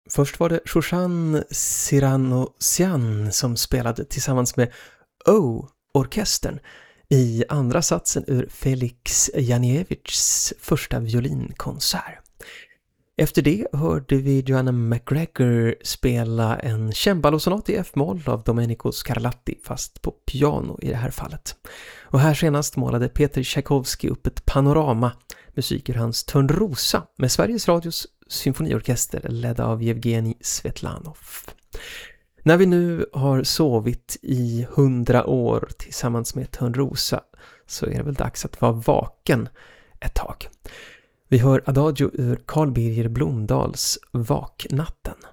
Först var det Shoshan Siranosian som spelade tillsammans med O-orkestern i andra satsen ur Felix Janiewicz första violinkonsert. Efter det hörde vi Joanna McGregor spela en cembalo-sonat i F-moll av Domenico Scarlatti, fast på piano i det här fallet. Och här senast målade Peter Tchaikovsky upp ett panorama, musik ur hans Törnrosa med Sveriges Radios symfoniorkester ledd av Evgenij Svetlanov. När vi nu har sovit i 100 år tillsammans med Törnrosa så är det väl dags att vara vaken ett tag. Vi hör Adagio ur Carl Birger Blomdahls Vaknatten.